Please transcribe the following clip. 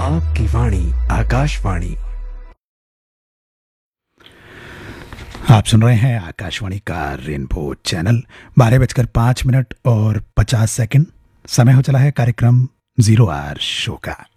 आपकी वाणी आकाशवाणी। आप सुन रहे हैं आकाशवाणी का रेनबो चैनल। 12:05 और 50 सेकंड समय हो चला है कार्यक्रम 0 आवर शो का।